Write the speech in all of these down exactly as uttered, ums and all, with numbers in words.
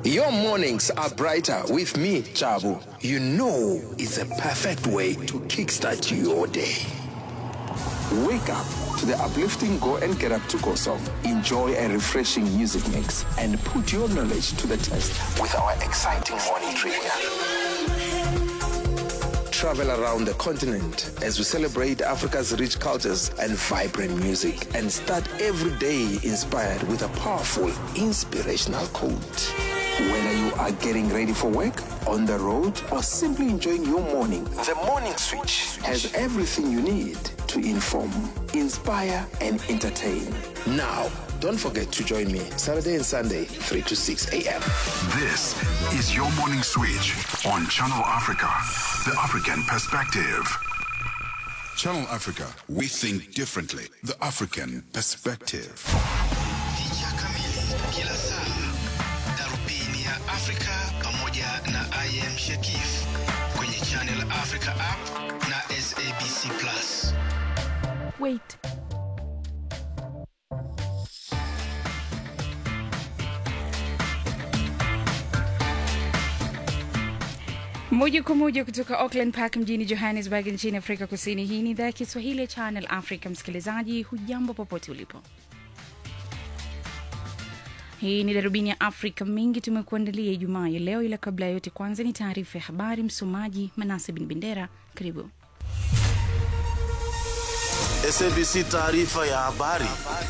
Your mornings are brighter with me, Chabu. You know it's a perfect way to kickstart your day. Wake up to the uplifting Go and Get Up to Go song. Enjoy a refreshing music mix and put your knowledge to the test with our exciting morning trivia. Travel around the continent as we celebrate Africa's rich cultures and vibrant music, and start every day inspired with a powerful, inspirational quote. Whether you are getting ready for work, on the road, or simply enjoying your morning, the Morning Switch has everything you need to inform, inspire, and entertain. Now, don't forget to join me Saturday and Sunday, three to six a.m. This is your Morning Switch on Channel Africa, the African perspective. Channel Africa, we think differently. The African perspective. Picha kamili kila saa, darubini ya Afrika pamoja na I am Shakif kwenye Channel Africa app na S A B C Plus. Wait. Moja kwa moja kutoka Auckland Park mjini Johannesburg nchini Afrika Kusini. Hii ni idhaa ya Kiswahili ya Channel Africa. Msikilizaji, hujambo popote ulipo. Hii ni darubini ya Afrika, mingi tumekuandalia Ijumaa ya leo, ila kabla ya yote kwanza ni taarifa ya habari. Msomaji Manase bin Bendera, karibu. S A B C taarifa ya habari.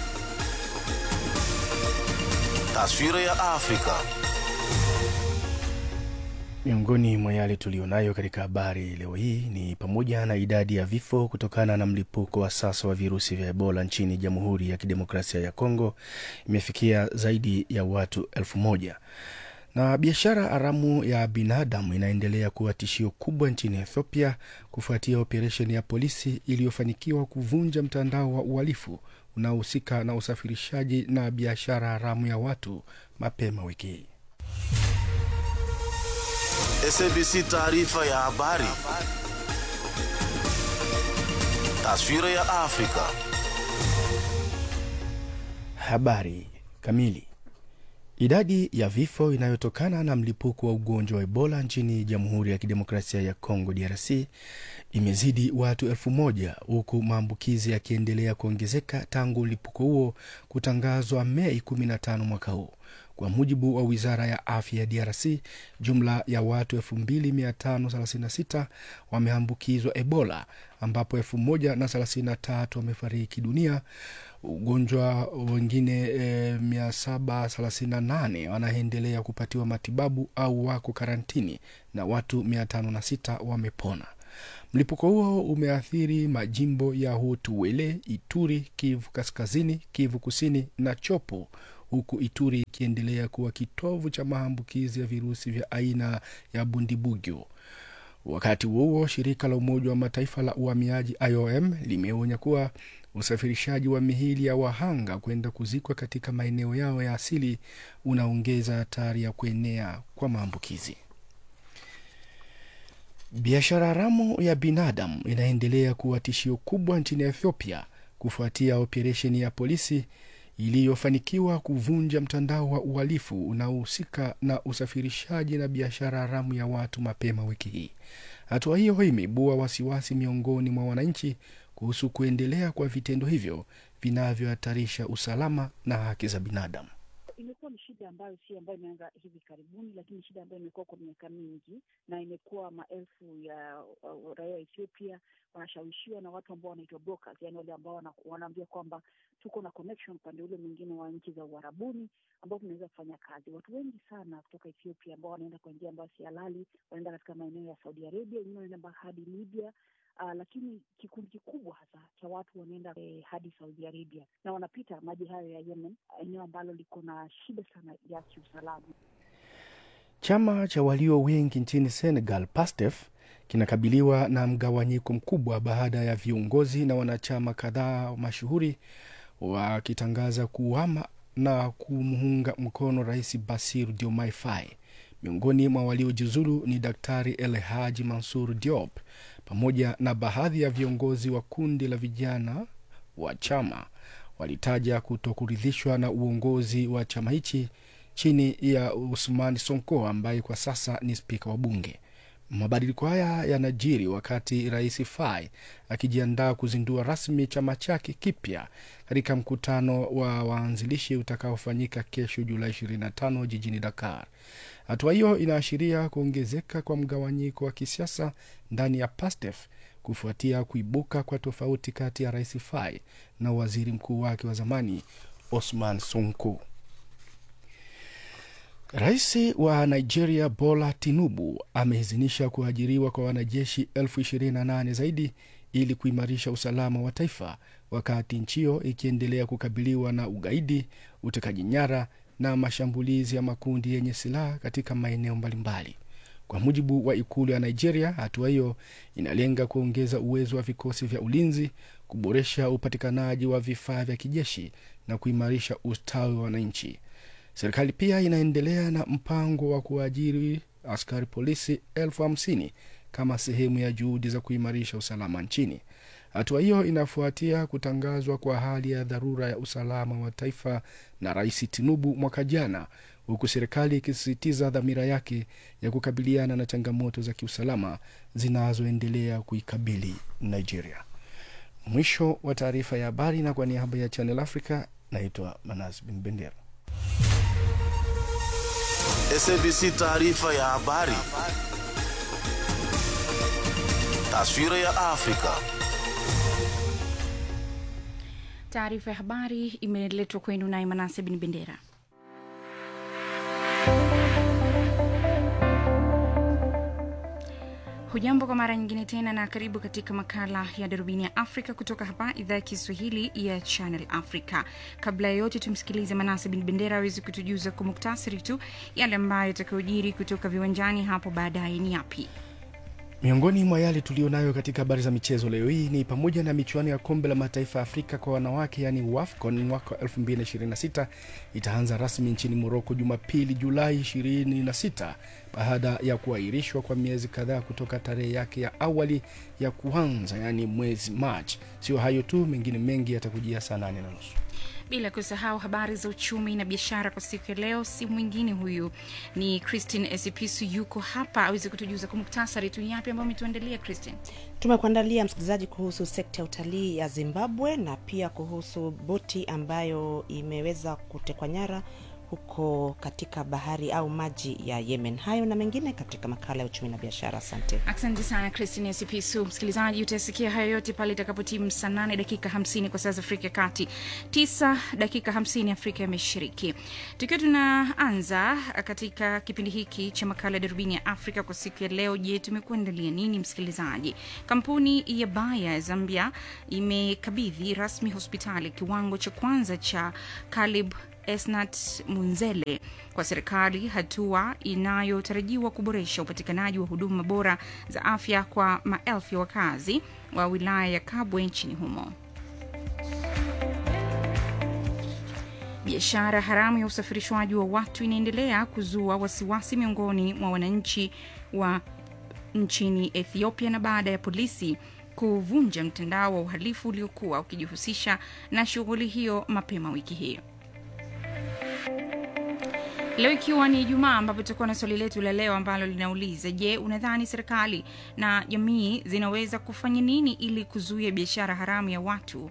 Taswira ya Afrika. Miongoni mwa yale tulionayo katika habari leo hii ni pamoja na idadi ya vifo kutokana na mlipuko wa sasa wa virusi vya Ebola nchini Jamhuri ya Kidemokrasia ya Kongo imefikia zaidi ya watu elfu moja. Na biashara haramu ya binadamu inaendelea kuwa tishio kubwa nchini Ethiopia kufuatia operesheni ya polisi iliyofanikiwa kuvunja mtandao wa uhalifu unaohusika na usafirishaji na biashara haramu ya watu mapema wiki hii. S A B C taarifa ya habari. Taswira ya Afrika. Habari kamili. Idadi ya vifo inayotokana na mlipuko wa ugonjwa wa Ebola nchini Jamhuri ya Kidemokrasia ya Kongo D R C imezidi watu elfu moja, huku maambukizi yakiendelea kuongezeka tangu mlipuko huo kutangazwa Mei kumi na tano mwaka huu. Kwa mujibu wa Wizara ya Afya ya D R C, jumla ya watu elfu mbili mia tano thelathini na sita wameambukizwa Ebola, ambapo elfu moja na thelathini na tatu wamefariki dunia. Ugonjwa wengine e, mia saba thelathini na nane wanaendelea kupatiwa matibabu au wako karantini, na watu mia tano na sita wamepona. Mlipuko huo umeathiri majimbo ya Haut-Uele, Ituri, Kivu Kaskazini, Kivu Kusini na Chopo, huku Ituri ikiendelea kuwa kitovu cha maambukizi ya virusi vya aina ya Bundibugyo. Wakati huo, shirika la Umoja wa Mataifa la uhamiaji I O M limeonya kuwa usafirishaji wa mihili ya wahanga kwenda kuzikwa katika maeneo yao ya asili unaongeza hatari ya kuenea kwa maambukizi. Biashara haramu ya binadamu inaendelea kuwa tishio kubwa nchini Ethiopia kufuatia operesheni ya polisi iliyofanikiwa kuvunja mtandao wa uhalifu unaohusika na usafirishaji na biashara haramu ya watu mapema wiki hii. Hatua hiyo imeibua wasiwasi miongoni mwa wananchi kuhusu kuendelea kwa vitendo hivyo vinavyohatarisha usalama na haki za binadamu. Imekuwa ni shida ambayo si ambayo imeanza hivi karibuni, lakini shida ambayo imekuwa kwa miaka mingi, na imekuwa maelfu ya uh, raia wa Ethiopia wanashawishiwa na watu ambao wanaitwa brokers, yani wale ambao wanaambia kwamba tuko na connection pande ule mwingine wa nchi za Uarabuni ambao tunaweza kufanya kazi. Watu wengi sana kutoka Ethiopia ambao wanaenda kwa njia ambayo si halali, wanaenda katika maeneo ya Saudi Arabia, wengine wanaenda hadi Libya. Uh, lakini kikundi kikubwa hasa cha watu wanaenda eh, hadi Saudi Arabia na wanapita maji hayo ya Yemen, eneo ambalo liko na shida sana ya kiusalama. Chama cha walio wengi nchini Senegal, PASTEF, kinakabiliwa na mgawanyiko mkubwa baada ya viongozi na wanachama kadhaa mashuhuri wakitangaza kuhama na kumuunga mkono Rais Bassirou Diomaye Faye. Miongoni mwa waliojiuzulu ni Daktari El Hadji Mansour Diop pamoja na baadhi ya viongozi wa kundi la vijana wa chama. Walitaja kutokuridhishwa na uongozi wa chama hichi chini ya Ousmane Sonko ambaye kwa sasa ni spika wa bunge. Mabadiliko haya yanajiri wakati Rais Faye akijiandaa kuzindua rasmi chama chake kipya katika mkutano wa waanzilishi utakaofanyika kesho Julai ishirini na tano jijini Dakar. Hatua hiyo inaashiria kuongezeka kwa mgawanyiko wa kisiasa ndani ya Pastef kufuatia kuibuka kwa tofauti kati ya Rais Faye na waziri mkuu wake wa zamani Ousmane Sonko. Rais wa Nigeria Bola Tinubu amehizinisha kuajiriwa kwa wanajeshi elfu ishirini na nane zaidi ili kuimarisha usalama wa taifa, wakati nchi hiyo ikiendelea kukabiliwa na ugaidi, utekaji nyara na mashambulizi ya makundi yenye silaha katika maeneo mbalimbali. Kwa mujibu wa ikulu ya Nigeria, hatua hiyo inalenga kuongeza uwezo wa vikosi vya ulinzi, kuboresha upatikanaji wa vifaa vya kijeshi na kuimarisha ustawi wa wananchi. Serikali pia inaendelea na mpango wa kuajiri askari polisi elfu hamsini kama sehemu ya juhudi za kuimarisha usalama nchini. Hatua hiyo inafuatia kutangazwa kwa hali ya dharura ya usalama wa taifa na Rais Tinubu mwaka jana, huku serikali ikisisitiza dhamira yake ya kukabiliana na changamoto za kiusalama zinazoendelea kuikabili Nigeria. Mwisho wa taarifa ya habari, na kwa niaba ya Channel Africa naitwa Manas bin Bendera. S A B C taarifa ya habari. Taswira ya Afrika. Taarifa ya habari imeletwa kwenu na Manase bin Bendera. Hujambo kwa mara nyingine tena na karibu katika makala ya Darubini ya Afrika kutoka hapa idhaa ya Kiswahili ya Channel Africa. Kabla ya yote tumsikilize Manase bin Bendera aweze kutujuza kwa muktasari tu yale ambayo yatakayojiri kutoka viwanjani hapo baadaye ni yapi. Miongoni mwa yale tulionayo katika habari za michezo leo hii ni pamoja na michuano ya kombe la mataifa Afrika kwa wanawake yani WAFCON mwaka elfu mbili ishirini na sita itaanza rasmi nchini Morocco Jumapili Julai ishirini na sita baada ya kuahirishwa kwa miezi kadhaa kutoka tarehe yake ya awali ya kuanza yani mwezi March. Sio hayo tu, mengine mengi yatakujia saa nane na nusu. Bila kusahau habari za uchumi na biashara kwa siku ya leo, si mwingine huyu ni Christine Esipisu yuko hapa aweze kutujuza kwa muktasari tu yapi ambayo umetuandalia Christine. Tumekuandalia msikilizaji kuhusu sekta ya utalii ya Zimbabwe na pia kuhusu boti ambayo imeweza kutekwa nyara huko katika bahari au maji ya Yemen. Hayo na mengine katika makala ya uchumi na biashara. Asante. Asante sana Christine Esipisu. Msikilizaji, utasikia hayo yote pale itakapotimu saa nane dakika hamsini kwa saa za Afrika Kati, tisa dakika hamsini Afrika ya Mashariki. Tukiwa tunaanza katika kipindi hiki cha makala ya Darubini ya Afrika kwa siku ya leo, je, tumekuandalia nini msikilizaji? Kampuni ya Bayer ya Zambia imekabidhi rasmi hospitali kiwango cha kwanza cha Caleb Esnat Munzele kwa serikali, hatua inayotarajiwa kuboresha upatikanaji wa huduma bora za afya kwa maelfu ya wakazi wa wilaya ya Kabwe nchini humo. Biashara haramu ya usafirishwaji wa watu inaendelea kuzua wasiwasi miongoni mwa wananchi wa nchini Ethiopia na baada ya polisi kuvunja mtandao wa uhalifu uliokuwa ukijihusisha na shughuli hiyo mapema wiki hii. Leo ikiwa ni Ijumaa ambapo tutakuwa na swali letu la leo ambalo linauliza, je, unadhani serikali na jamii zinaweza kufanya nini ili kuzuia biashara haramu ya watu?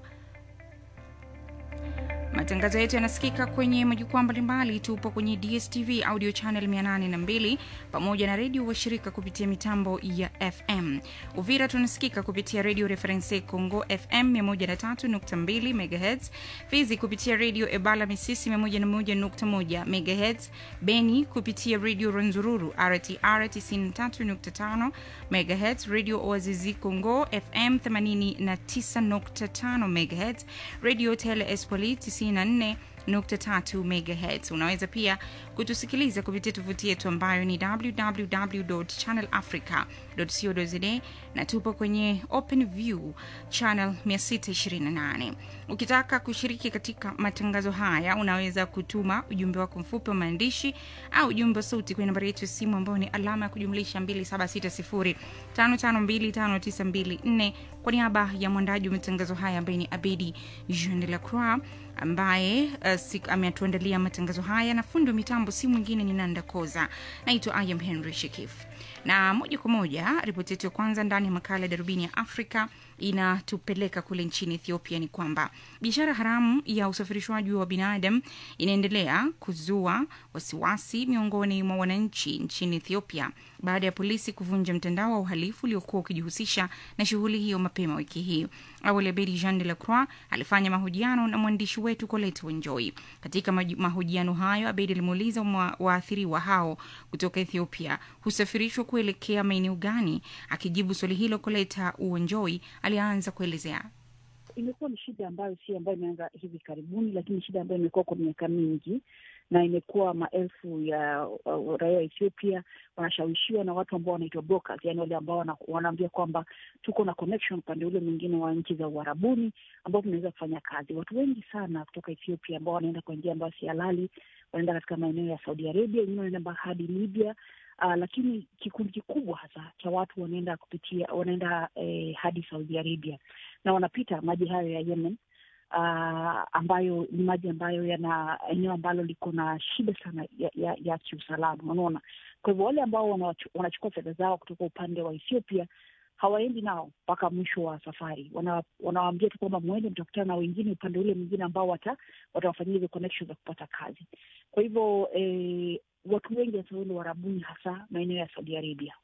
Matangazo yetu yanasikika kwenye majukwaa mbalimbali. Tupo kwenye D S T V audio channel mia nane na mbili pamoja na redio washirika kupitia mitambo ya F M. Uvira tunasikika kupitia Radio Reference Congo F M mia moja na tatu nukta mbili megahertz, Fizi kupitia Radio Ebala Misisi mia moja na moja nukta moja megahertz, Beni kupitia Radio Rwenzururu R T R tisini na tatu nukta tano megahertz, Radio Oazizi Congo F M themanini na tisa nukta tano megahertz, Radio Tele Espoli tisini na nne nukta tatu megahertz. Unaweza pia kutusikiliza kupitia tovuti yetu ambayo ni w w w dot channel africa dot co dot z a na tupo kwenye Open View channel mia sita ishirini na nane. Ukitaka kushiriki katika matangazo haya, unaweza kutuma ujumbe wako mfupi wa maandishi au ujumbe wa sauti kwenye nambari yetu ya simu ambayo ni alama ya kujumlisha mbili saba sita sifuri tano tano mbili tano tisa mbili nne Kwa niaba ya mwandaji wa matangazo haya ambaye ni Abedi Jean de la Croix ambaye uh, ametuandalia matangazo haya, na fundi wa mitambo si mwingine ni Nanda Koza. Naitwa I am Henry Shekif. Na moja kwa moja ripoti yetu ya kwanza ndani ya makala ya Darubini ya Afrika inatupeleka kule nchini Ethiopia. Ni kwamba biashara haramu ya usafirishwaji wa binadamu inaendelea kuzua wasiwasi miongoni mwa wananchi nchini Ethiopia baada ya polisi kuvunja mtandao wa uhalifu uliokuwa ukijihusisha na shughuli hiyo mapema wiki hii. Awali Abedi Jean de la Croix alifanya mahojiano na mwandishi wetu Colette Wenjoi. Katika mahojiano hayo, Abedi alimuuliza waathiriwa hao kutoka Ethiopia husafirishwa kuelekea maeneo gani. Akijibu swali hilo, Colette Wenjoi alianza kuelezea. Imekuwa ni shida ambayo si ambayo imeanza hivi karibuni, lakini shida ambayo imekuwa kwa miaka mingi, na imekuwa maelfu ya uh, raia wa Ethiopia wanashawishiwa na watu ambao wanaitwa brokers, yani wale ambao wanaambia kwamba tuko na connection pande ule mwingine wa nchi za Uarabuni ambao tunaweza kufanya kazi. Watu wengi sana kutoka Ethiopia ambao wanaenda kwa njia ambayo si halali, wanaenda katika maeneo ya Saudi Arabia, wengine wanaenda hadi Libya. Uh, lakini kikundi kikubwa hasa cha watu wanaenda kupitia wanaenda eh, hadi Saudi Arabia, na wanapita maji hayo ya Yemen, uh, ambayo ni maji ambayo yana eneo ambalo liko na shida sana ya, ya, ya kiusalama, unaona. Kwa hivyo wale ambao wanachukua fedha zao kutoka upande wa Ethiopia hawaendi nao mpaka mwisho wa safari. Wana, wanawaambia tu kwamba muende mtakutana na wengine upande ule mwingine ambao wata watawafanyia hizo connections za kupata kazi. Kwa hivyo eh, watu wengi hasa wale Warabuni, hasa maeneo ya Saudi Arabia.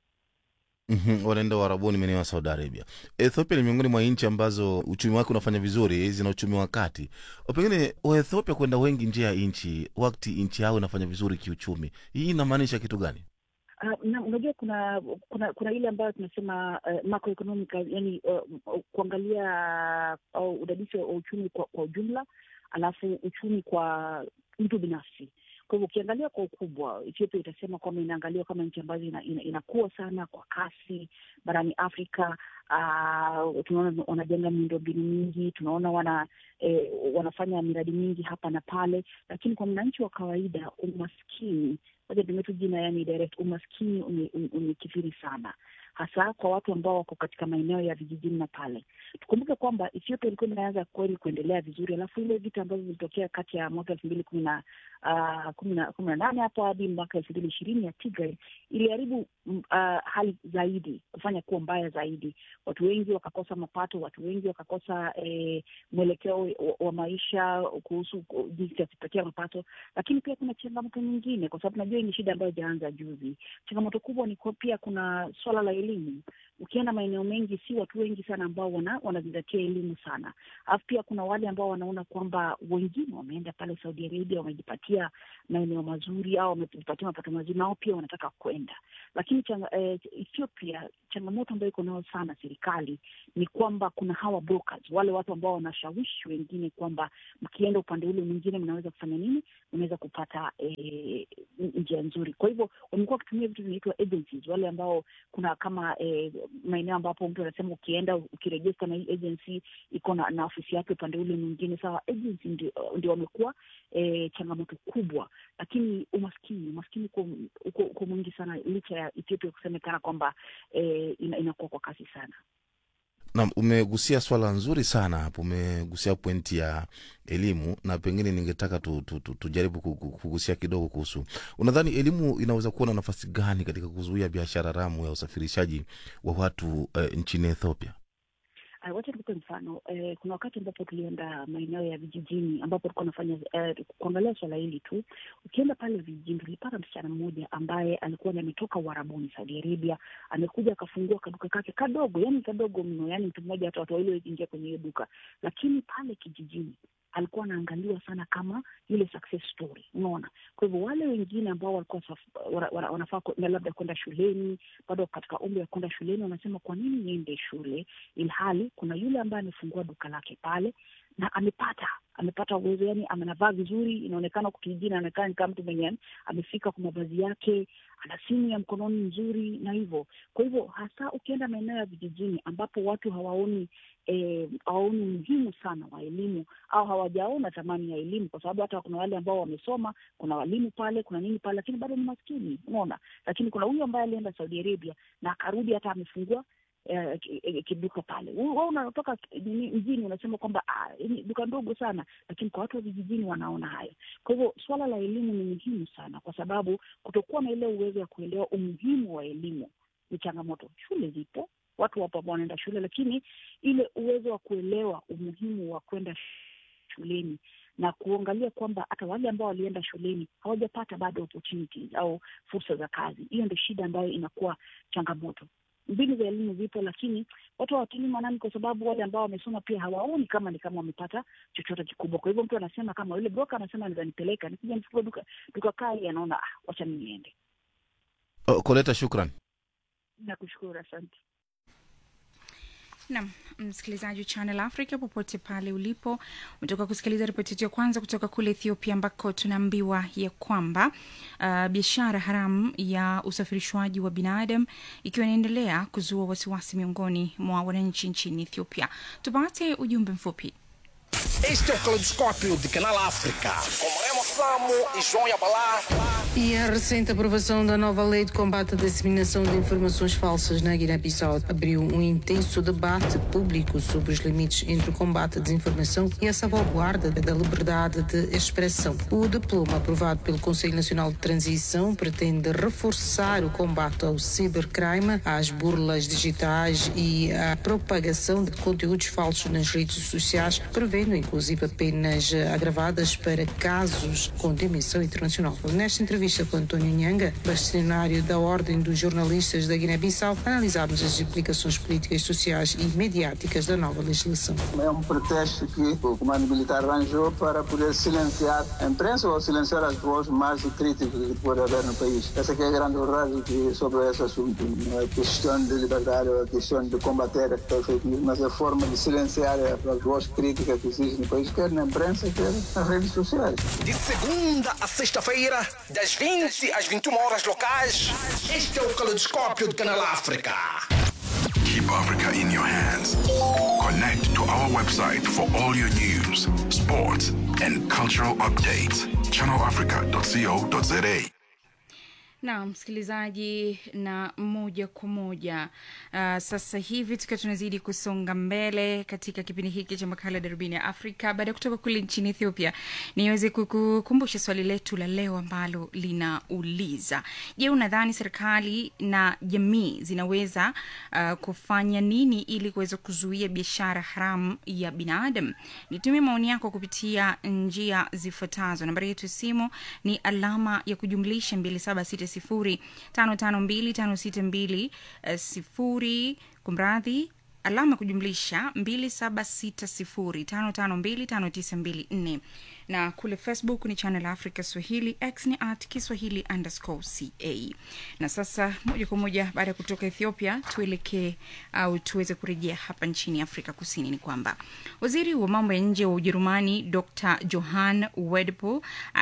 Mhm, wanaenda Warabuni maeneo ya Saudi Arabia. Ethiopia ni miongoni mwa nchi ambazo uchumi wake unafanya vizuri, zina uchumi wa kati. Pengine wa Ethiopia kwenda wengi nje ya nchi wakati nchi yao inafanya vizuri kiuchumi. Hii inamaanisha kitu gani? Uh, na unajua kuna kuna kuna ile ambayo tunasema uh, macroeconomic, yani uh, kuangalia uh, udadisi wa uchumi kwa, kwa ujumla, alafu uchumi kwa mtu binafsi. Kwa hivyo ukiangalia kwa ukubwa, Ethiopia itasema kwamba inaangaliwa kama nchi ambazo ina, ina, inakuwa sana kwa kasi barani Afrika. Uh, tunaona wanajenga miundombinu mingi, tunaona wana eh, wanafanya miradi mingi hapa na pale, lakini kwa mwananchi wa kawaida umaskini, waje tumetu jina yani direct, umaskini umekithiri sana, hasa kwa watu ambao wako katika maeneo ya vijijini na pale. Tukumbuke kwamba Ethiopia ilikuwa inaanza kweli kuendelea vizuri, alafu ile vita ambazo zilitokea kati ya mwaka elfu mbili kumi na nane hapo hadi mwaka elfu mbili ishirini ya Tigray iliharibu uh, hali zaidi, kufanya kuwa mbaya zaidi. Watu wengi wakakosa mapato, watu wengi wakakosa eh, mwelekeo wa, wa maisha kuhusu jinsi ya kupatia mapato. Lakini pia kuna changamoto nyingine, kwa sababu najua ni shida ambayo haijaanza juzi. Changamoto kubwa ni kwa pia kuna swala la elimu. Ukienda maeneo mengi, si watu wengi sana ambao wana wanazingatia elimu sana. Alafu pia kuna wale ambao wanaona kwamba wengine wameenda pale Saudi Arabia, wamejipatia maeneo mazuri au wamejipatia mapato mazuri, nao pia wanataka kwenda. Lakini changa, eh, Ethiopia changamoto ambayo iko nayo sana serikali ni kwamba kuna hawa brokers, wale watu ambao wanashawishi wengine kwamba mkienda upande ule mwingine mnaweza kufanya nini, mnaweza kupata eh, njia nzuri. Kwa hivyo wamekuwa wakitumia vitu vinaitwa agencies, wale ambao kuna kama eh, maeneo ambapo mtu anasema ukienda ukiregister na hii agency iko na, na ofisi yake upande ule mwingine. Sawa, agency ndio ndio wamekuwa eh, changamoto kubwa, lakini umaskini umaskini uko uko mwingi sana, licha ya Ethiopia kusemekana kwamba eh, ina, inakuwa kwa kasi sana. Na umegusia swala nzuri sana hapo, umegusia pointi ya elimu, na pengine ningetaka tu, tu, tu, tujaribu kugusia kidogo kuhusu, unadhani elimu inaweza kuwa na nafasi gani katika kuzuia biashara haramu ya usafirishaji wa watu uh, nchini Ethiopia? Uh, wacha nikupe mfano. Uh, kuna wakati ambapo tulienda maeneo ya vijijini ambapo tulikuwa tunafanya uh, kuangalia swala hili tu. Ukienda pale vijijini, tulipata msichana mmoja ambaye alikuwa ametoka Uarabuni, Saudi Arabia, amekuja akafungua kaduka kake kadogo, yani kadogo mno, yani mtu mmoja hata watu wawili ingia kwenye hiyo duka. Lakini pale kijijini alikuwa anaangaliwa sana kama ile success story, unaona. Kwa hivyo wale wengine ambao walikuwa wanafaa na labda kwenda shuleni, bado katika umri wa kwenda shuleni, wanasema kwa nini niende shule ilhali kuna yule ambaye amefungua duka lake pale na amepata amepata uwezo, yani amenavaa vizuri, inaonekana kukijini, anaonekana kama mtu mwenye amefika kwa mavazi yake, ana simu ya mkononi nzuri na hivyo. Kwa hivyo hasa ukienda maeneo ya vijijini ambapo watu hawaoni eh, hawaoni muhimu sana wa elimu au hawajaona thamani ya elimu, kwa sababu hata kuna wale ambao wamesoma, kuna walimu pale, kuna nini pale, lakini bado ni maskini, unaona. Lakini kuna huyu ambaye alienda Saudi Arabia na akarudi hata amefungua eh, kiduka pale. Wewe unatoka mjini unasema kwamba ah, ni duka ndogo sana, lakini kwa watu wa vijijini wanaona haya. Kwa hivyo swala la elimu ni muhimu sana, kwa sababu kutokuwa na ile uwezo wa kuelewa umuhimu wa elimu ni changamoto. Shule zipo, watu wapo ambao wanaenda shule, lakini ile uwezo wa kuelewa umuhimu wa kwenda shuleni na kuangalia kwamba hata wale ambao walienda shuleni hawajapata bado opportunities au fursa za kazi. Hiyo ndio shida ambayo inakuwa changamoto. Mbinu za elimu zipo, lakini watu hawatili maanani, kwa sababu wale ambao wamesoma pia hawaoni kama ni kama wamepata chochote kikubwa. Kwa hivyo mtu anasema, kama yule broker anasema anaweza nipeleka, nikija nichukue duka duka kali, anaona ah, wacha mimi niende. Oh, Koleta, shukran. Nakushukuru, asante. Naam, msikilizaji wa Channel Africa popote pale ulipo, umetoka kusikiliza ripoti yetu ya kwanza kutoka kule Ethiopia, ambako tunaambiwa ya kwamba uh, biashara haramu ya usafirishwaji wa binadamu ikiwa inaendelea kuzua wasiwasi miongoni mwa wananchi nchini Ethiopia. Tupate ujumbe mfupi. Este é o Caleidoscópio de Canal África, com Remo Flamo e João Yabalá. E a recente aprovação da nova lei de combate à disseminação de informações falsas na Guiné-Bissau abriu um intenso debate público sobre os limites entre o combate à desinformação e a salvaguarda da liberdade de expressão. O diploma aprovado pelo Conselho Nacional de Transição pretende reforçar o combate ao cibercrime, às burlas digitais e à propagação de conteúdos falsos nas redes sociais, prevendo inclusive penas agravadas para casos com dimensão internacional. Nesta entrevista com António Nhanga, bastonário da Ordem dos Jornalistas da Guiné-Bissau, analisámos as implicações políticas, sociais e mediáticas da nova legislação. É um pretexto que o comando militar arranjou para poder silenciar a imprensa ou silenciar as vozes mais críticas que pode haver no país. Essa que é a grande verdade sobre esse assunto. Não é a questão de liberdade, é a questão de combater a fake news, mas a forma de silenciar as vozes críticas que existem no país, quer na imprensa, quer nas redes sociais. De segunda a sexta-feira, das vinte às vinte e uma horas locais, este é o Caleidoscópio de Canal África. Keep Africa in your hands. Connect to our website for all your news, sports, and cultural updates. channel africa dot co dot za. Na msikilizaji, na moja kwa moja uh, sasa hivi tukiwa tunazidi kusonga mbele katika kipindi hiki cha makala Darubini ya Afrika, baada ya kutoka kule nchini Ethiopia, niweze kukukumbusha swali letu la leo ambalo linauliza: je, unadhani serikali na jamii zinaweza uh, kufanya nini ili kuweza kuzuia biashara haramu ya binadamu? Nitumie maoni yako kupitia njia zifuatazo. Nambari yetu ya simu ni alama ya kujumlisha mbili saba sita sifuri tano tano mbili tano sita mbili sifuri, kumradhi, alama kujumlisha mbili saba sita sifuri tano tano mbili tano tisa mbili nne, na kule Facebook ni Channel Africa Swahili, X ni at Kiswahili underscore ca. Na sasa moja kwa moja baada ya kutoka Ethiopia, tuelekee au tuweze kurejea hapa nchini Afrika Kusini. Ni kwamba waziri wa mambo ya nje wa Ujerumani Doctor Johann Wedpol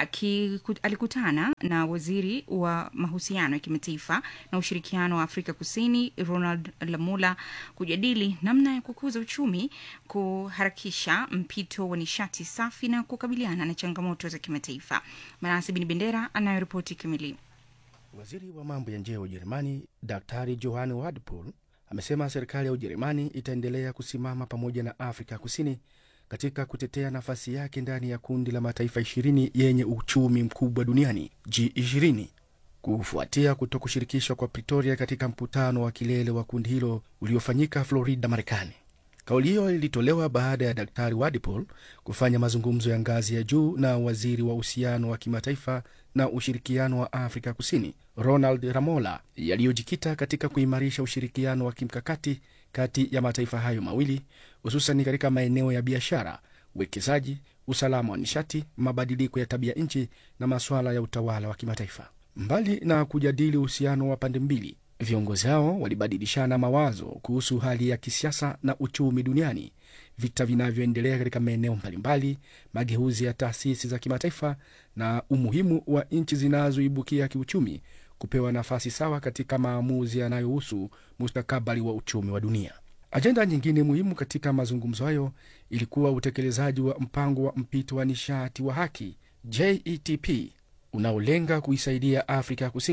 alikutana na waziri wa mahusiano ya kimataifa na ushirikiano wa Afrika Kusini Ronald Lamola kujadili namna ya kukuza uchumi, kuharakisha mpito wa nishati safi na kukabiliana na changamoto za kimataifa. Manasi bin Bendera anayoripoti kamili. Waziri wa mambo ya nje wa Ujerumani Daktari Johann Wedpol amesema serikali ya Ujerumani itaendelea kusimama pamoja na Afrika Kusini katika kutetea nafasi yake ndani ya kundi la mataifa ishirini yenye uchumi mkubwa duniani G ishirini, kufuatia kutokushirikishwa kwa Pretoria katika mkutano wa kilele wa kundi hilo uliofanyika Florida, Marekani. Kauli hiyo ilitolewa baada ya Daktari Wedpol kufanya mazungumzo ya ngazi ya juu na waziri wa uhusiano wa kimataifa na ushirikiano wa Afrika Kusini Ronald Lamola, yaliyojikita katika kuimarisha ushirikiano wa kimkakati kati ya mataifa hayo mawili, hususan katika maeneo ya biashara, uwekezaji, usalama wa nishati, mabadiliko ya tabia nchi na masuala ya utawala wa kimataifa. Mbali na kujadili uhusiano wa pande mbili, viongozi hao walibadilishana mawazo kuhusu hali ya kisiasa na uchumi duniani, vita vinavyoendelea katika maeneo mbalimbali, mageuzi ya taasisi za kimataifa na umuhimu wa nchi zinazoibukia kiuchumi kupewa nafasi sawa katika maamuzi yanayohusu mustakabali wa uchumi wa dunia. Ajenda nyingine muhimu katika mazungumzo hayo ilikuwa utekelezaji wa mpango wa mpito wa nishati wa haki J E T P, unaolenga kuisaidia Afrika Kusini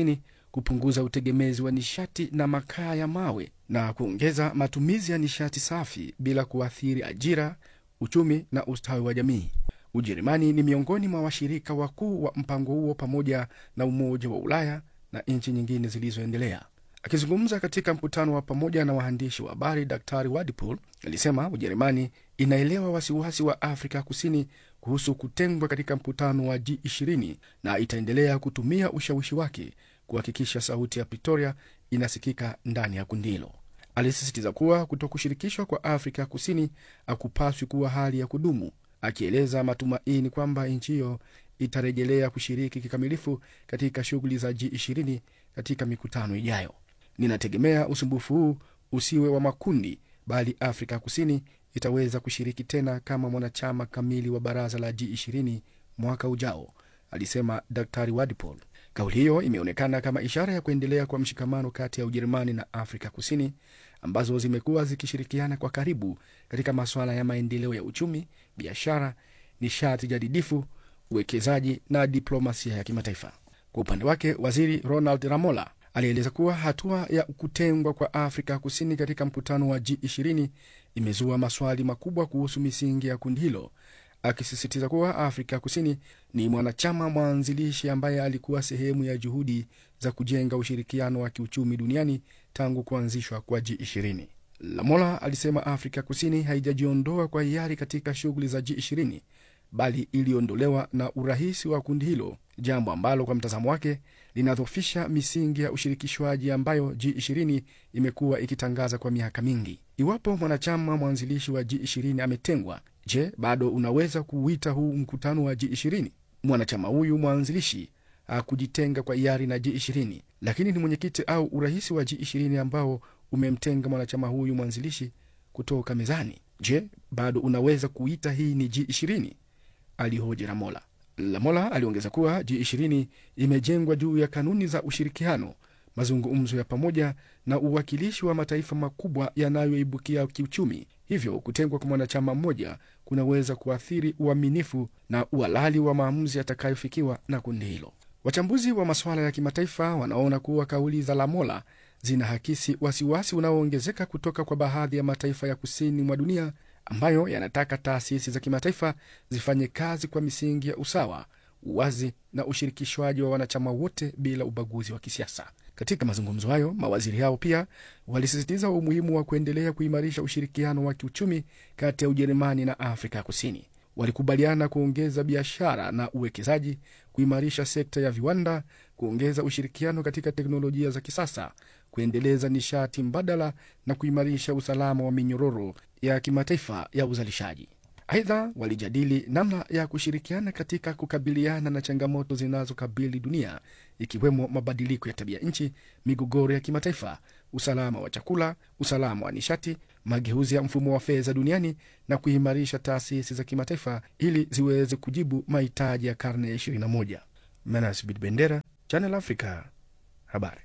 kupunguza utegemezi wa nishati na makaa ya mawe na kuongeza matumizi ya nishati safi bila kuathiri ajira, uchumi na ustawi wa jamii. Ujerumani ni miongoni mwa washirika wakuu wa mpango huo pamoja na Umoja wa Ulaya na nchi nyingine zilizoendelea. Akizungumza katika mkutano wa pamoja na waandishi wa habari, Daktari Wadipol alisema Ujerumani inaelewa wasiwasi wa Afrika Kusini kuhusu kutengwa katika mkutano wa G ishirini na itaendelea kutumia ushawishi wake kuhakikisha sauti ya Pretoria inasikika ndani ya kundi hilo. Alisisitiza kuwa kutokushirikishwa kwa Afrika Kusini hakupaswi kuwa hali ya kudumu, akieleza matumaini kwamba nchi hiyo itarejelea kushiriki kikamilifu katika shughuli za G ishirini katika mikutano ijayo. Ninategemea usumbufu huu usiwe wa makundi, bali Afrika Kusini itaweza kushiriki tena kama mwanachama kamili wa baraza la G ishirini mwaka ujao, alisema Daktari Wadipol. Kauli hiyo imeonekana kama ishara ya kuendelea kwa mshikamano kati ya Ujerumani na Afrika Kusini, ambazo zimekuwa zikishirikiana kwa karibu katika masuala ya maendeleo ya uchumi, biashara, nishati jadidifu, uwekezaji na diplomasia ya kimataifa. Kwa upande wake, Waziri Ronald Lamola alieleza kuwa hatua ya kutengwa kwa Afrika Kusini katika mkutano wa G ishirini imezua maswali makubwa kuhusu misingi ya kundi hilo, akisisitiza kuwa Afrika Kusini ni mwanachama mwanzilishi ambaye alikuwa sehemu ya juhudi za kujenga ushirikiano wa kiuchumi duniani tangu kuanzishwa kwa G ishirini. Lamola alisema Afrika Kusini haijajiondoa kwa hiari katika shughuli za G ishirini, bali iliondolewa na urahisi wa kundi hilo, jambo ambalo kwa mtazamo wake linadhoofisha misingi ya ushirikishwaji ambayo G ishirini imekuwa ikitangaza kwa miaka mingi. Iwapo mwanachama mwanzilishi wa G ishirini ametengwa, je, bado unaweza kuuita huu mkutano wa G ishirini? Mwanachama huyu mwanzilishi hakujitenga kwa hiari na G ishirini, lakini ni mwenyekiti au urahisi wa G ishirini ambao umemtenga mwanachama huyu mwanzilishi kutoka mezani. Je, bado unaweza kuita hii ni G ishirini? Alihoji Lamola. Lamola aliongeza kuwa G ishirini imejengwa juu ya kanuni za ushirikiano, mazungumzo ya pamoja na uwakilishi wa mataifa makubwa yanayoibukia kiuchumi. Hivyo kutengwa kwa mwanachama mmoja kunaweza kuathiri uaminifu na uhalali wa maamuzi yatakayofikiwa na kundi hilo. Wachambuzi wa masuala ya kimataifa wanaona kuwa kauli za Lamola zinahakisi wasiwasi unaoongezeka kutoka kwa baadhi ya mataifa ya kusini mwa dunia ambayo yanataka taasisi za kimataifa zifanye kazi kwa misingi ya usawa, uwazi na ushirikishwaji wa wanachama wote bila ubaguzi wa kisiasa. Katika mazungumzo hayo, mawaziri hao pia walisisitiza umuhimu wa kuendelea kuimarisha ushirikiano wa kiuchumi kati ya Ujerumani na Afrika Kusini. Walikubaliana kuongeza biashara na uwekezaji, kuimarisha sekta ya viwanda, kuongeza ushirikiano katika teknolojia za kisasa, kuendeleza nishati mbadala na kuimarisha usalama wa minyororo ya kimataifa ya uzalishaji. Aidha, walijadili namna ya kushirikiana katika kukabiliana na changamoto zinazokabili dunia, ikiwemo mabadiliko ya tabia nchi, migogoro ya kimataifa, usalama wa chakula, usalama wa nishati, mageuzi ya mfumo wa fedha duniani na kuimarisha taasisi za kimataifa ili ziweze kujibu mahitaji ya karne ya ishirini na moja. Manas Bidbendera, Channel Africa, habari.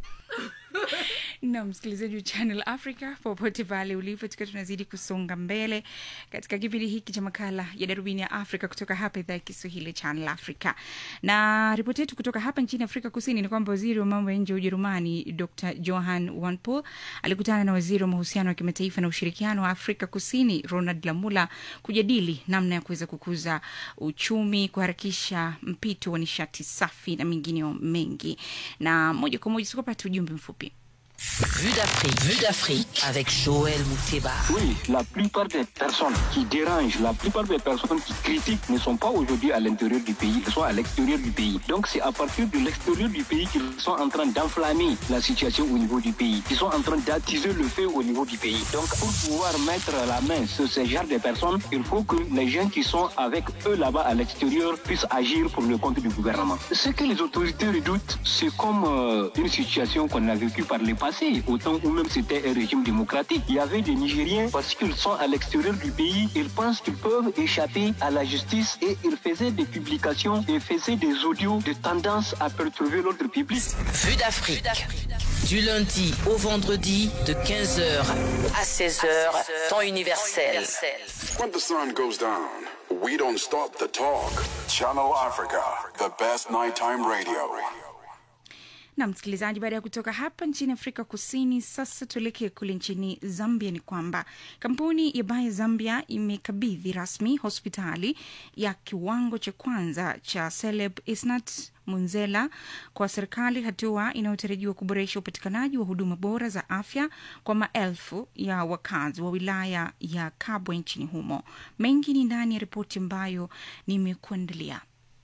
Na msikilizaji wa Channel Africa popote pale ulipo, tukiwa tunazidi kusonga mbele katika kipindi hiki cha makala ya Darubini ya Afrika kutoka hapa idhaa ya Kiswahili Channel Africa. Na ripoti yetu kutoka hapa nchini Afrika Kusini ni kwamba waziri wa mambo ya nje wa Ujerumani Doctor Johann Wadephul alikutana na waziri wa mahusiano ya kimataifa na ushirikiano wa Afrika Kusini Ronald Lamola kujadili namna ya kuweza kukuza uchumi, kuharakisha mpito wa nishati safi na mengineo mengi. Na moja kwa moja tukapata ujumbe mfupi. Vue d'Afrique, Vue d'Afrique avec Joël Mouteba. Oui, la plupart des personnes qui dérangent, la plupart des personnes qui critiquent ne sont pas aujourd'hui à l'intérieur du pays, elles sont à l'extérieur du pays. Donc c'est à partir de l'extérieur du pays qu'ils sont en train d'enflammer la situation au niveau du pays. Ils sont en train d'attiser le feu au niveau du pays. Donc pour pouvoir mettre la main sur ce genre de personnes, il faut que les gens qui sont avec eux là-bas à l'extérieur puissent agir pour le compte du gouvernement. Ce que les autorités redoutent, c'est comme euh, une situation qu'on a vécue par les passé, au temps où même c'était un régime démocratique. Il y avait des Nigériens, parce qu'ils sont à l'extérieur du pays, ils pensent qu'ils peuvent échapper à la justice et ils faisaient des publications et faisaient des audios de tendance à perturber l'ordre public. Vue d'Afrique, du lundi au vendredi de quinze heures à seize heures, temps universel. When the sun goes down, we don't stop the talk. Channel Africa, the best nighttime radio. Na msikilizaji, baada ya kutoka hapa nchini Afrika Kusini, sasa tuelekee kule nchini Zambia. Ni kwamba kampuni ya Bayer Zambia imekabidhi rasmi hospitali ya kiwango cha kwanza cha Celeb Isnat Munzela kwa serikali, hatua inayotarajiwa kuboresha upatikanaji wa huduma bora za afya kwa maelfu ya wakazi wa wilaya ya Kabwe nchini humo. Mengi ni ndani ya ripoti ambayo nimekuandalia.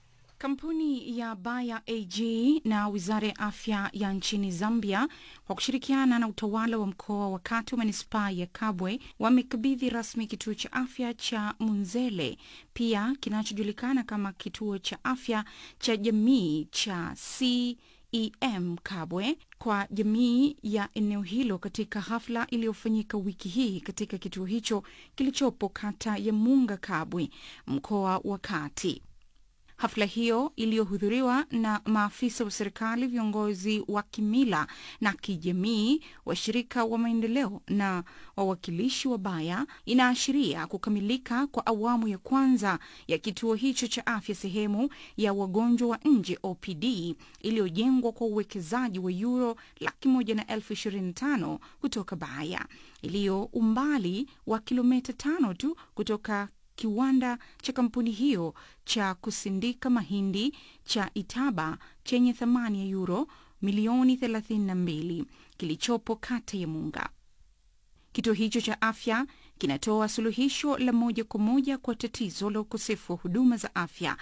Kampuni ya Bayer A G na Wizara ya Afya ya nchini Zambia kwa kushirikiana na utawala wa mkoa wakati wa manispaa ya Kabwe wamekabidhi rasmi kituo cha afya cha Munzele, pia kinachojulikana kama kituo cha afya cha jamii cha C E M Kabwe kwa jamii ya eneo hilo katika hafla iliyofanyika wiki hii katika kituo hicho kilichopo kata ya Munga Kabwe, mkoa wa Kati. Hafla hiyo iliyohudhuriwa na maafisa wa serikali, viongozi wa kimila na kijamii, washirika wa maendeleo na wawakilishi wa Bayer, inaashiria kukamilika kwa awamu ya kwanza ya kituo hicho cha afya, sehemu ya wagonjwa wa nje O P D iliyojengwa kwa uwekezaji wa euro laki moja na elfu ishirini na tano kutoka Bayer, iliyo umbali wa kilomita tano tu kutoka kiwanda cha kampuni hiyo cha kusindika mahindi cha Itaba chenye thamani ya euro milioni thelathini na mbili kilichopo kata ya Munga. Kituo hicho cha afya kinatoa suluhisho la moja kwa moja kwa tatizo la ukosefu wa huduma za afya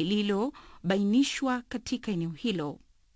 lililobainishwa katika eneo hilo.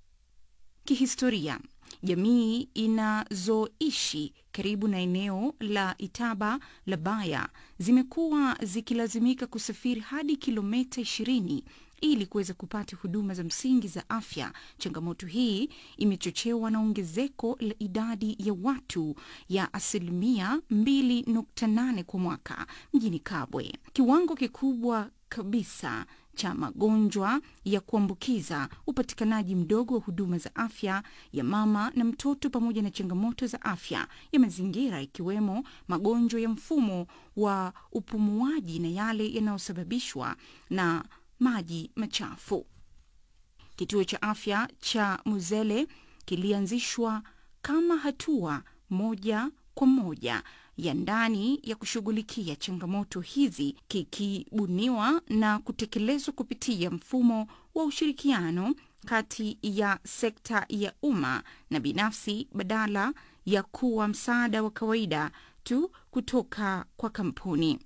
Kihistoria, jamii inazoishi karibu na eneo la Itaba la Bayer zimekuwa zikilazimika kusafiri hadi kilomita ishirini ili kuweza kupata huduma za msingi za afya. Changamoto hii imechochewa na ongezeko la idadi ya watu ya asilimia mbili nukta nane kwa mwaka mjini Kabwe, kiwango kikubwa kabisa cha magonjwa ya kuambukiza, upatikanaji mdogo wa huduma za afya ya mama na mtoto, pamoja na changamoto za afya ya mazingira ikiwemo magonjwa ya mfumo wa upumuaji na yale yanayosababishwa na maji machafu. Kituo cha afya cha Muzele kilianzishwa kama hatua moja kwa moja ya ndani ya kushughulikia changamoto hizi, kikibuniwa na kutekelezwa kupitia mfumo wa ushirikiano kati ya sekta ya umma na binafsi badala ya kuwa msaada wa kawaida tu kutoka kwa kampuni.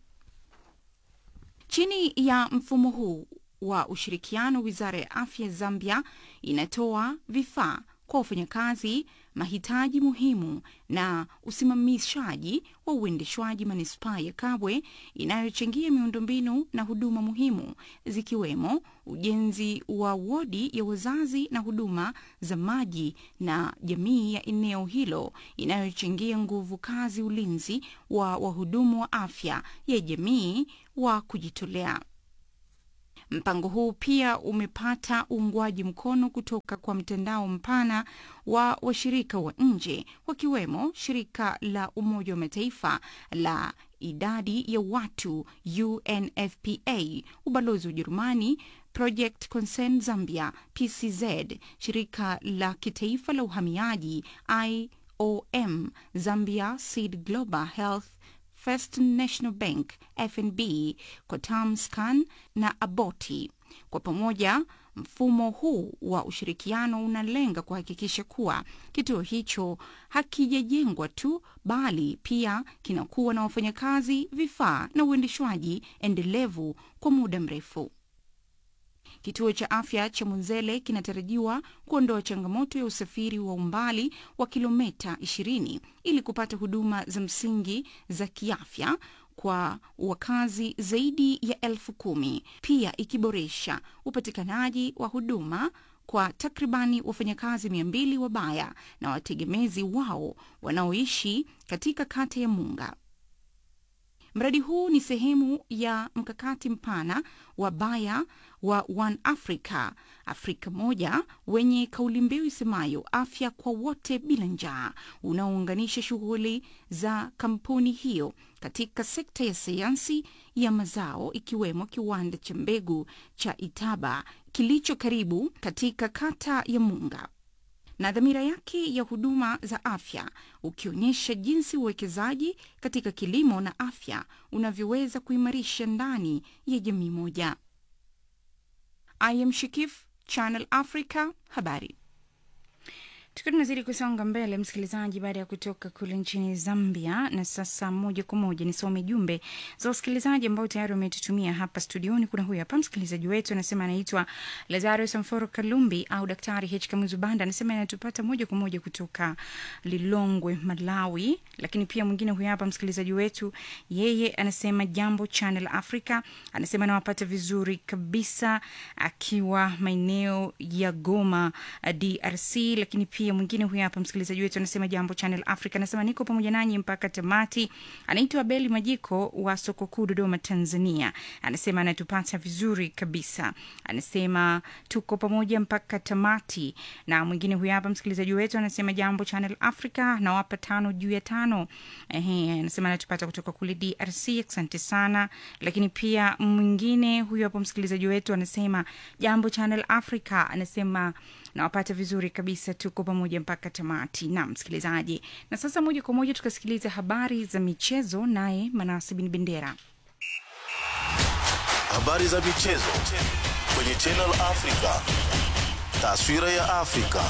Chini ya mfumo huu wa ushirikiano, Wizara ya Afya Zambia inatoa vifaa kwa wafanyakazi, mahitaji muhimu na usimamishaji wa uendeshwaji manispaa ya Kabwe, inayochangia miundombinu na huduma muhimu zikiwemo ujenzi wa wodi ya wazazi na huduma za maji na jamii ya eneo hilo, inayochangia nguvu kazi ulinzi wa wahudumu wa afya ya jamii wa kujitolea. Mpango huu pia umepata uungwaji mkono kutoka kwa mtandao mpana wa washirika wa nje, wakiwemo shirika la Umoja wa Mataifa la idadi ya watu U N F P A, ubalozi wa Ujerumani, Project Concern Zambia P C Z, shirika la kitaifa la uhamiaji I O M, Zambia Seed Global Health, First National Bank F N B, Cotam Scan na Aboti. Kwa pamoja, mfumo huu wa ushirikiano unalenga kuhakikisha kuwa kituo hicho hakijajengwa tu, bali pia kinakuwa na wafanyakazi, vifaa na uendeshwaji endelevu kwa muda mrefu. Kituo cha afya cha Munzele kinatarajiwa kuondoa changamoto ya usafiri wa umbali wa kilomita ishirini ili kupata huduma za msingi za kiafya kwa wakazi zaidi ya elfu kumi, pia ikiboresha upatikanaji wa huduma kwa takribani wafanyakazi mia mbili wa Bayer na wategemezi wao wanaoishi katika kata ya Munga. Mradi huu ni sehemu ya mkakati mpana wa Bayer wa One Africa, Afrika moja, wenye kauli mbiu isemayo afya kwa wote bila njaa, unaounganisha shughuli za kampuni hiyo katika sekta ya sayansi ya mazao, ikiwemo kiwanda cha mbegu cha Itaba kilicho karibu katika kata ya Munga. na dhamira yake ya huduma za afya, ukionyesha jinsi uwekezaji katika kilimo na afya unavyoweza kuimarisha ndani ya jamii moja. I am Shikif, Channel Africa, habari. Tukiwa tunazidi kusonga mbele, msikilizaji, baada ya kutoka kule nchini Zambia, na sasa moja kwa moja nisome jumbe za wasikilizaji ambao tayari wametutumia hapa studioni. Kuna huyu hapa msikilizaji wetu anasema anaitwa Lazaro Samforo Kalumbi au Daktari H Kamuzu Banda, anasema anatupata moja kwa moja kutoka Lilongwe, Malawi. Lakini pia mwingine huyu hapa msikilizaji wetu, yeye anasema jambo Channel Africa, anasema anawapata vizuri kabisa akiwa maeneo ya Goma, D R C. Lakini pia mwingine huyu hapa msikilizaji wetu anasema jambo Channel Africa, anasema niko pamoja nanyi mpaka tamati. Anaitwa Beli Majiko wa Soko Kuu Dodoma, Tanzania, anasema anatupata vizuri kabisa, anasema tuko pamoja mpaka tamati. Na mwingine huyu hapa msikilizaji wetu anasema jambo Channel Africa, na wapa tano juu ya tano. Ehe, anasema anatupata kutoka kule D R C, asante sana. Lakini pia mwingine huyu hapa msikilizaji wetu anasema jambo Channel Africa, anasema na wapata vizuri kabisa, tuko pamoja mpaka tamati. Na msikilizaji, na sasa moja kwa moja tukasikiliza habari za michezo naye Manase bin Bendera. Habari za michezo kwenye Channel Africa, taswira ya Afrika.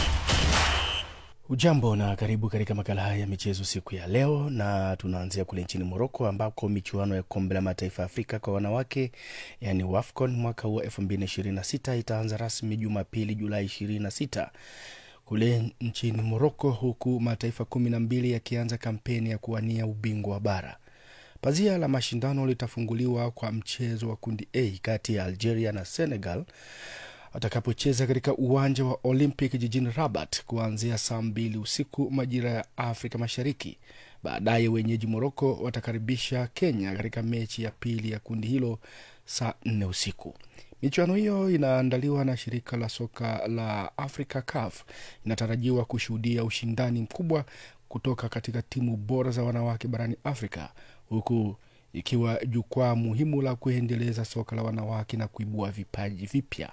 Ujambo na karibu katika makala haya ya michezo siku ya leo, na tunaanzia kule nchini Morocco ambako michuano ya kombe la mataifa ya Afrika kwa wanawake yani WAFCON mwaka huu elfu mbili ishirini na sita itaanza rasmi Jumapili Julai ishirini na sita kule nchini Morocco, huku mataifa kumi na mbili yakianza kampeni ya kuwania ubingwa wa bara. Pazia la mashindano litafunguliwa kwa mchezo wa kundi A kati ya Algeria na Senegal atakapocheza katika uwanja wa Olympic jijini Rabat kuanzia saa mbili usiku majira ya Afrika Mashariki. Baadaye wenyeji Morocco watakaribisha Kenya katika mechi ya pili ya kundi hilo saa nne usiku. Michuano hiyo inaandaliwa na shirika la soka la Africa C A F. Inatarajiwa kushuhudia ushindani mkubwa kutoka katika timu bora za wanawake barani Afrika, huku ikiwa jukwaa muhimu la kuendeleza soka la wanawake na kuibua vipaji vipya.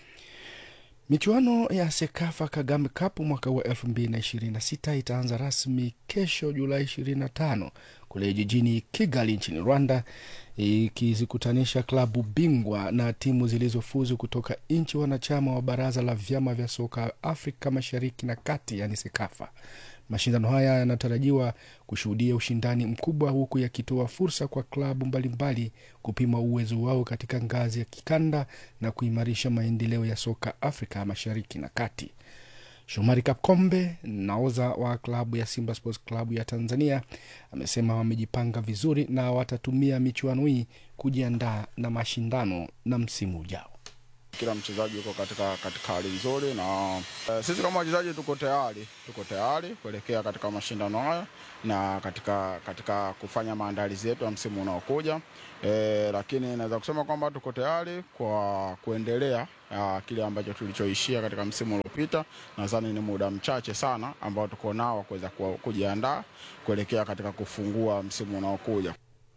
Michuano ya Sekafa Kagame Cup mwaka wa elfu mbili ishirini na sita itaanza rasmi kesho Julai ishirini na tano kule jijini Kigali nchini Rwanda, ikizikutanisha klabu bingwa na timu zilizofuzu kutoka nchi wanachama wa baraza la vyama vya soka Afrika Mashariki na Kati yani Sekafa. Mashindano haya yanatarajiwa kushuhudia ushindani mkubwa, huku yakitoa fursa kwa klabu mbalimbali kupima uwezo wao katika ngazi ya kikanda na kuimarisha maendeleo ya soka Afrika Mashariki na Kati. Shomari Kapkombe, naoza wa klabu ya Simba Sports Club ya Tanzania, amesema wamejipanga vizuri na watatumia michuano hii kujiandaa na mashindano na msimu ujao. Kila mchezaji yuko katika katika hali nzuri na uh, sisi kama wachezaji tuko tayari, tuko tayari kuelekea katika mashindano haya na katika katika kufanya maandalizi yetu ya msimu unaokuja. E, lakini naweza kusema kwamba tuko tayari kwa kuendelea uh, kile ambacho tulichoishia katika msimu uliopita. Nadhani ni muda mchache sana ambao tuko nao kuweza kujiandaa kuelekea katika kufungua msimu unaokuja.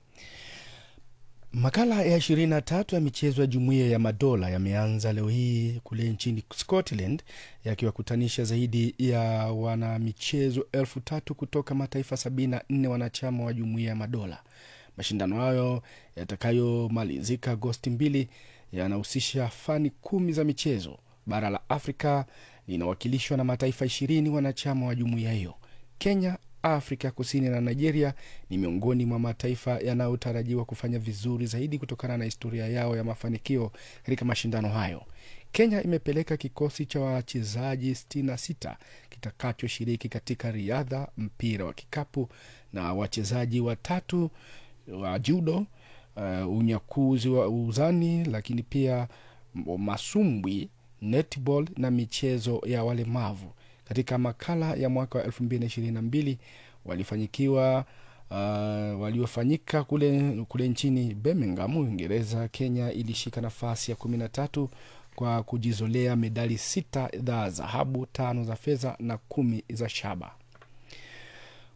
Makala ya ishirini na tatu ya michezo ya Jumuiya ya Madola yameanza leo hii kule nchini Scotland, yakiwakutanisha zaidi ya wana michezo elfu tatu kutoka mataifa sabini na nne wanachama wa Jumuiya ya Madola. Mashindano hayo yatakayomalizika Agosti mbili yanahusisha fani kumi za michezo. Bara la Afrika linawakilishwa na mataifa ishirini wanachama wa jumuiya hiyo. Kenya, Afrika Kusini na Nigeria ni miongoni mwa mataifa yanayotarajiwa kufanya vizuri zaidi kutokana na historia yao ya mafanikio katika mashindano hayo. Kenya imepeleka kikosi cha wachezaji sitini na sita kitakachoshiriki katika riadha, mpira wa kikapu na wachezaji watatu wa judo, uh, unyakuzi wa uzani, lakini pia masumbwi, netball na michezo ya walemavu. Katika makala ya mwaka wa elfu mbili ishirini na mbili walifanyikiwa uh, waliofanyika kule kule nchini Birmingham, Uingereza, Kenya ilishika nafasi ya kumi na tatu kwa kujizolea medali sita za dhahabu, tano za fedha na kumi za shaba.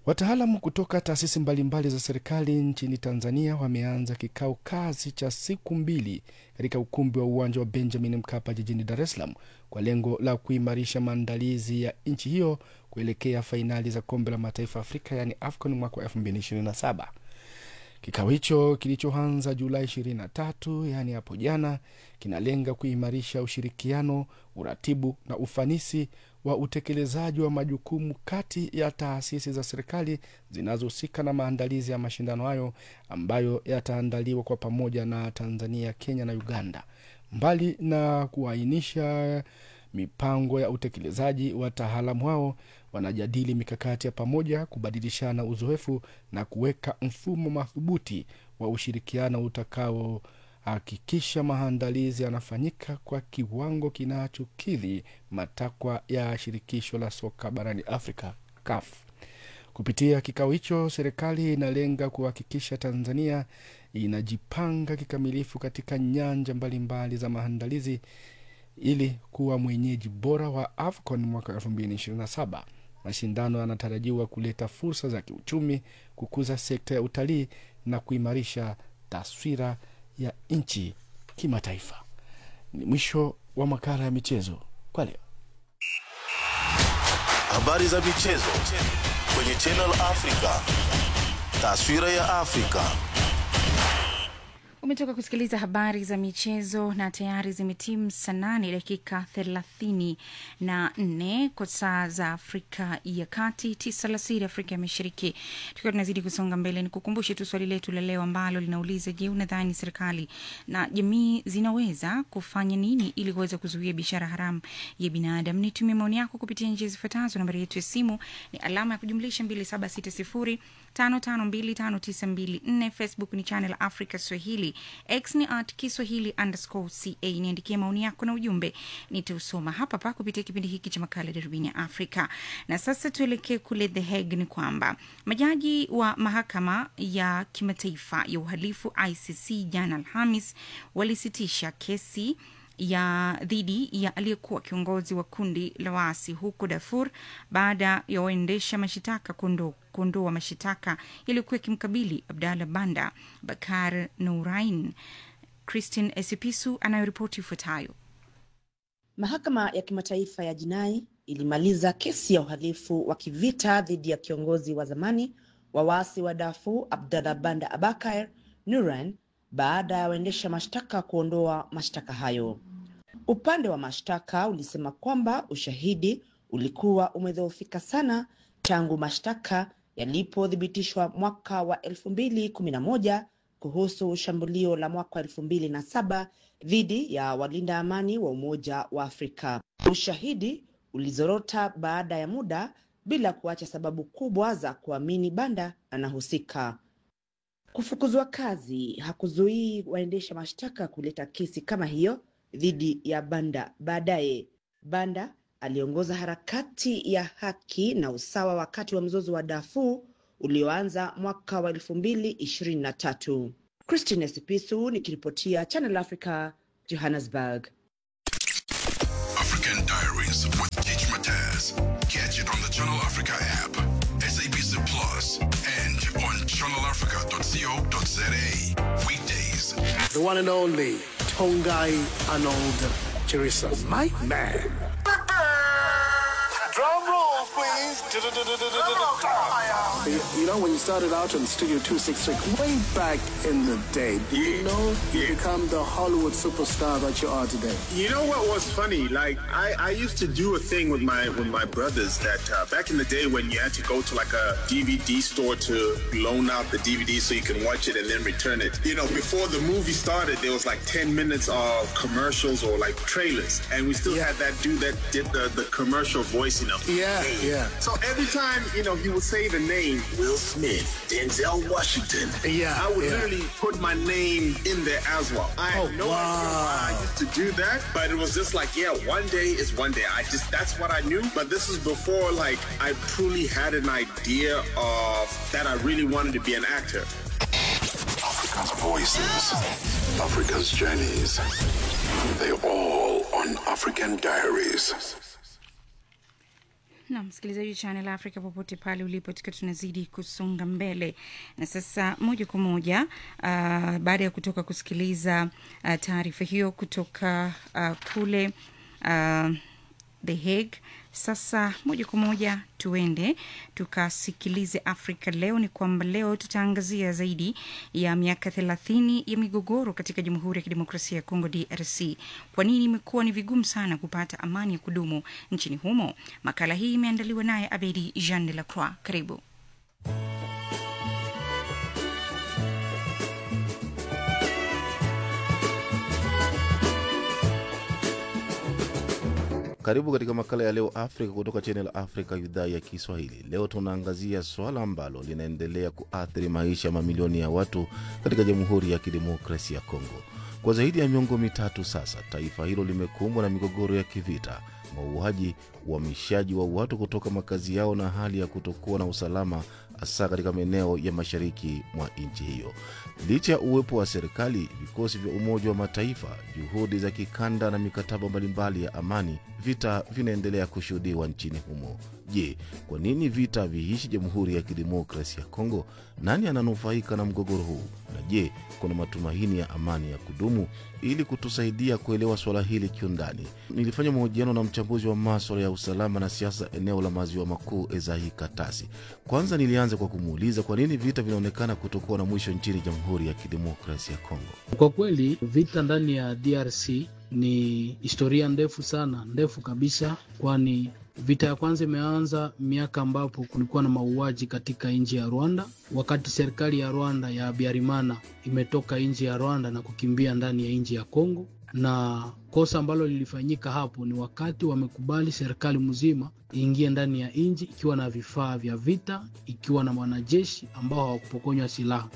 Wataalamu kutoka taasisi mbalimbali za serikali nchini Tanzania wameanza kikao kazi cha siku mbili katika ukumbi wa uwanja wa Benjamin Mkapa jijini Dar es Salaam kwa lengo la kuimarisha maandalizi ya nchi hiyo kuelekea fainali za kombe la mataifa Afrika yani AFCON mwaka elfu mbili ishirini na saba. Kikao hicho kilichoanza Julai ishirini na tatu yani hapo jana kinalenga kuimarisha ushirikiano, uratibu na ufanisi wa utekelezaji wa majukumu kati ya taasisi za serikali zinazohusika na maandalizi ya mashindano hayo ambayo yataandaliwa kwa pamoja na Tanzania, Kenya na Uganda. Mbali na kuainisha mipango ya utekelezaji, wataalamu hao wanajadili mikakati ya pamoja, kubadilishana uzoefu na kuweka mfumo madhubuti wa ushirikiano utakao hakikisha maandalizi yanafanyika kwa kiwango kinachokidhi matakwa ya shirikisho la soka barani Afrika C A F. Kupitia kikao hicho, serikali inalenga kuhakikisha Tanzania inajipanga kikamilifu katika nyanja mbalimbali za maandalizi ili kuwa mwenyeji bora wa AFCON mwaka elfu mbili ishirini na saba. Mashindano yanatarajiwa kuleta fursa za kiuchumi, kukuza sekta ya utalii na kuimarisha taswira ya nchi kimataifa. Ni mwisho wa makala ya michezo kwa leo. Habari za michezo kwenye Channel Africa. Taswira ya Afrika. Umetoka kusikiliza habari za michezo na tayari zimetimu saa nane dakika thelathini na nne kwa saa za Afrika ya Kati, tisa alasiri Afrika ya Mashariki. Tukiwa tunazidi kusonga mbele, ni kukumbushe tu swali letu la leo ambalo linauliza, je, unadhani serikali na jamii zinaweza kufanya nini ili kuweza kuzuia biashara haramu ya binadamu? Nitumie maoni yako kupitia njia zifuatazo. Nambari yetu ya simu ni alama ya kujumlisha mbili saba sita sifuri tano tano mbili tano tisa mbili nne. Facebook ni Channel Africa Swahili, X ni at Kiswahili underscore ca. Niandikie maoni yako na ujumbe, nitausoma hapa pa kupitia kipindi hiki cha makala Darubini ya Afrika. Na sasa tuelekee kule The Hague. Ni kwamba majaji wa mahakama ya kimataifa ya uhalifu I C C jana Alhamis walisitisha kesi ya dhidi ya aliyekuwa kiongozi wa kundi la waasi huko Darfur baada ya waendesha mashitaka kondo kondoa mashitaka yaliyokuwa kimkabili Abdalla Banda Bakar Nourain. Christine Esipisu anayoripoti ifuatayo. Mahakama ya kimataifa ya jinai ilimaliza kesi ya uhalifu wa kivita dhidi ya kiongozi wa zamani wa waasi wa Darfur Abdalla Banda Abakar Nourain baada ya waendesha mashtaka kuondoa mashtaka hayo. Upande wa mashtaka ulisema kwamba ushahidi ulikuwa umedhoofika sana tangu mashtaka yalipothibitishwa mwaka wa elfu mbili kumi na moja kuhusu shambulio la mwaka elfu mbili na saba dhidi ya walinda amani wa Umoja wa Afrika. Ushahidi ulizorota baada ya muda bila kuacha sababu kubwa za kuamini Banda anahusika. Kufukuzwa kazi hakuzuii waendesha mashtaka kuleta kesi kama hiyo dhidi ya Banda. Baadaye Banda aliongoza harakati ya haki na usawa wakati wa mzozo wa Darfur ulioanza mwaka wa elfu mbili ishirini na tatu. Christine Sipisu nikiripotia Channel Africa, Johannesburg. African Diaries with Teach Mataz. Catch it on the Channel Africa app, S A B C Plus, and on channel africa dot co dot za. Weekdays. The one and only Tongai Arnold Chirisa. My man. Drum roll, please. You, you know, when you started out in Studio two sixty-six, way back in the day, do you know you yeah. become the Hollywood superstar that you are today? You know what was funny? Like, I, I used to do a thing with my with my brothers that uh, back in the day when you had to go to like a D V D store to loan out the D V D so you can watch it and then return it. You know, before the movie started, there was like ten minutes of commercials or like trailers. And we still yeah. had that dude that did the, the commercial voice, you know. Yeah, yeah. So every time, you know, he would say the name, Will Smith, Denzel Washington. Yeah, I would yeah. literally put my name in there as well. I had oh, no wow. idea why I used to do that, but it was just like, yeah, one day is one day. I just, that's what I knew. But this is before, like, I truly had an idea of that I really wanted to be an actor. Africa's voices, Africa's journeys. They all on African Diaries. Na msikilizaji Channel Africa popote pale ulipo, tukiwa tunazidi kusonga mbele. Na sasa moja kwa moja uh, baada ya kutoka kusikiliza uh, taarifa hiyo kutoka uh, kule uh, The Hague, sasa moja kwa moja tuende tukasikilize Afrika Leo. Ni kwamba leo tutaangazia zaidi ya miaka thelathini ya migogoro katika Jamhuri ya Kidemokrasia ya Kongo D R C. Kwa nini imekuwa ni vigumu sana kupata amani ya kudumu nchini humo? Makala hii imeandaliwa naye Abedi Jean de la Croix. Karibu. Karibu katika makala ya Leo Afrika kutoka Channel Africa idhaa ya Kiswahili. Leo tunaangazia swala ambalo linaendelea kuathiri maisha mamilioni ya watu katika Jamhuri ya Kidemokrasia ya Kongo. Kwa zaidi ya miongo mitatu sasa, taifa hilo limekumbwa na migogoro ya kivita, mauaji, uhamishaji wa watu kutoka makazi yao na hali ya kutokuwa na usalama, hasa katika maeneo ya mashariki mwa nchi hiyo. Licha ya uwepo wa serikali, vikosi vya Umoja wa Mataifa, juhudi za kikanda na mikataba mbalimbali ya amani, vita vinaendelea kushuhudiwa nchini humo. Je, kwa nini vita viishi Jamhuri ya Kidemokrasia ya Kongo? Nani ananufaika na mgogoro huu? Na je, kuna matumaini ya amani ya kudumu? Ili kutusaidia kuelewa swala hili kiundani, nilifanya mahojiano na mchambuzi wa masuala ya usalama na siasa eneo la Maziwa Makuu, Ezahi Katasi. Kwanza nilianza kwa kumuuliza kwa nini vita vinaonekana kutokuwa na mwisho nchini Jamhuri ya Kidemokrasia ya Kongo. Kwa kweli vita ndani ya D R C ni historia ndefu sana, ndefu kabisa, kwani vita ya kwanza imeanza miaka ambapo kulikuwa na mauaji katika nchi ya Rwanda, wakati serikali ya Rwanda ya Habyarimana imetoka nchi ya Rwanda na kukimbia ndani ya nchi ya Kongo. Na kosa ambalo lilifanyika hapo ni wakati wamekubali serikali mzima iingie ndani ya nchi ikiwa na vifaa vya vita, ikiwa na wanajeshi ambao hawakupokonywa silaha.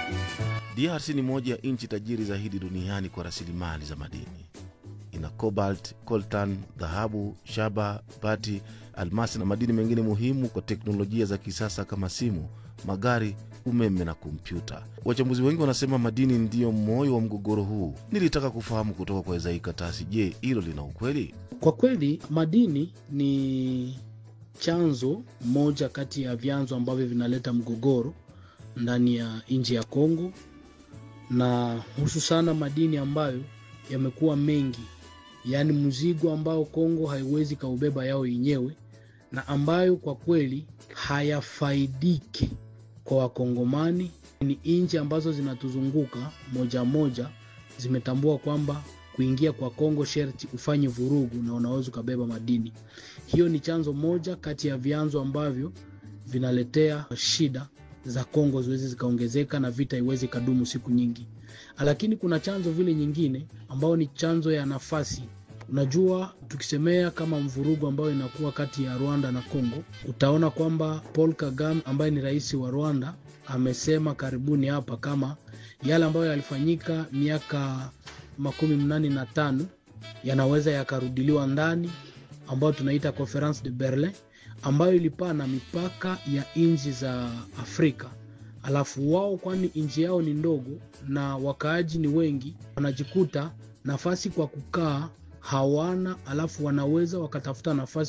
D R C ni moja ya nchi tajiri zaidi duniani kwa rasilimali za madini. Ina cobalt, coltan, dhahabu, shaba, bati, almasi na madini mengine muhimu kwa teknolojia za kisasa kama simu, magari, umeme na kompyuta. Wachambuzi wengi wanasema madini ndiyo moyo wa mgogoro huu. Nilitaka kufahamu kutoka kwa Ezahi Katasi, je, hilo lina ukweli? Kwa kweli madini ni chanzo moja kati ya vyanzo ambavyo vinaleta mgogoro ndani ya nchi ya Kongo, na hususana madini ambayo yamekuwa mengi, yani mzigo ambao Kongo haiwezi kaubeba yao yenyewe, na ambayo kwa kweli hayafaidiki kwa Wakongomani. Ni nchi ambazo zinatuzunguka moja moja zimetambua kwamba kuingia kwa Kongo sherti ufanye vurugu na unaweza kubeba madini. Hiyo ni chanzo moja kati ya vyanzo ambavyo vinaletea shida za Kongo ziwezi zikaongezeka na vita iwezi kadumu siku nyingi. Lakini kuna chanzo vile nyingine ambao ni chanzo ya nafasi. Unajua, tukisemea kama mvurugu ambao inakuwa kati ya Rwanda na Kongo, utaona kwamba Paul Kagame ambaye ni rais wa Rwanda amesema karibuni hapa kama yale ambayo yalifanyika miaka makumi mnane na tano yanaweza yakarudiliwa ndani, ambayo tunaita Conference de Berlin, ambayo ilipana mipaka ya nchi za Afrika. Alafu wao, kwani nchi yao ni ndogo na wakaaji ni wengi, wanajikuta nafasi kwa kukaa hawana, alafu wanaweza wakatafuta nafasi